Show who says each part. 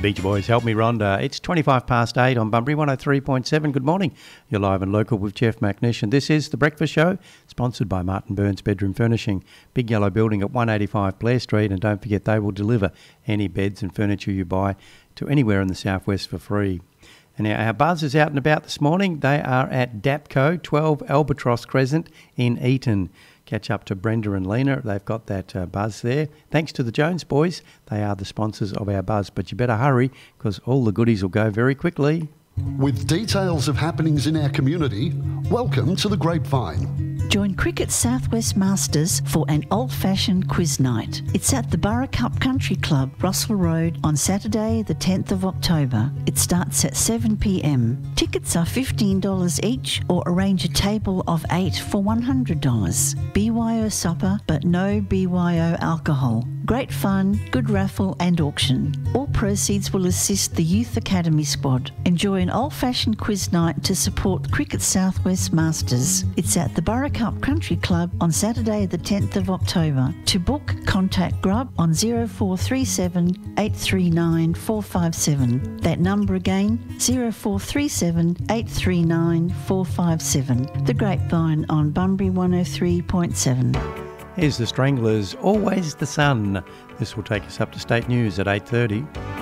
Speaker 1: Beach Boys, Help Me Rhonda. It's 25 past 8 on Bunbury 103.7. Good morning. You're live and local with Jeff McNish, and this is The Breakfast Show, sponsored by Martin Burns Bedroom Furnishing. Big yellow building at 185 Blair Street, and don't forget they will deliver any beds and furniture you buy to anywhere in the southwest for free. And our buzz is out and about this morning. They are at DAPCO, 12 Albatross Crescent in Eaton. Catch up to Brenda and Lena. They've got that buzz there. Thanks to the Jones boys. They are the sponsors of our buzz. But you better hurry because all the goodies will go very quickly.
Speaker 2: With details of happenings in our community, welcome to The Grapevine.
Speaker 3: Join Cricket Southwest Masters for an old-fashioned quiz night. It's at the Borough Cup Country Club, Russell Road, on Saturday the 10th of October. It starts at 7 p.m. Tickets are $15 each, or arrange a table of 8 for $100. BYO supper, but no BYO alcohol. Great fun, good raffle and auction. All proceeds will assist the Youth Academy squad. Enjoy an old-fashioned quiz night to support Cricket Southwest Masters. It's at the Borough Cup Country Club on Saturday the 10th of October. To book, contact Grub on 0437 839 457. That number again, 0437 839 457. The Grapevine on Bunbury 103.7.
Speaker 1: Here's the Stranglers, Always the Sun. This will take us up to state news at 8:30.